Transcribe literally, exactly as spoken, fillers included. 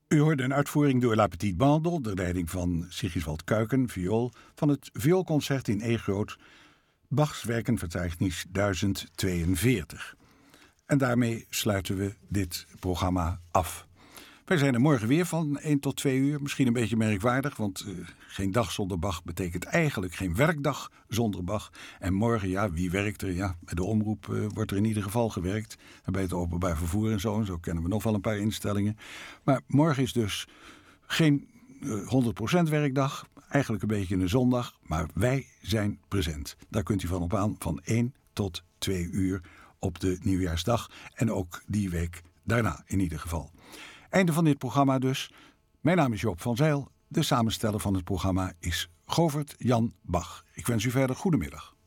U hoorde een uitvoering door La Petite Bande onder leiding van Sigiswald Kuiken, viool, van het vioolconcert in E groot, Bachs Werkenverzeichnis duizend tweeënveertig. En daarmee sluiten we dit programma af. Wij zijn er morgen weer van één tot twee uur. Misschien een beetje merkwaardig, want uh, geen dag zonder Bach betekent eigenlijk geen werkdag zonder Bach. En morgen, ja, wie werkt er? Ja, bij de omroep uh, wordt er in ieder geval gewerkt. En bij het openbaar vervoer en zo. En zo kennen we nog wel een paar instellingen. Maar morgen is dus geen uh, honderd procent werkdag. Eigenlijk een beetje een zondag. Maar wij zijn present. Daar kunt u van op aan van één tot twee uur op de nieuwjaarsdag. En ook die week daarna in ieder geval. Einde van dit programma dus. Mijn naam is Joop van Zijl. De samensteller van het programma is Govert Jan Bach. Ik wens u verder goedemiddag.